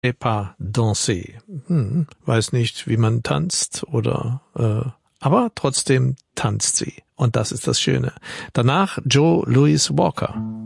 pas danser. Weiß nicht, wie man tanzt oder aber trotzdem tanzt sie. Und das ist das Schöne. Danach Joe Louis Walker.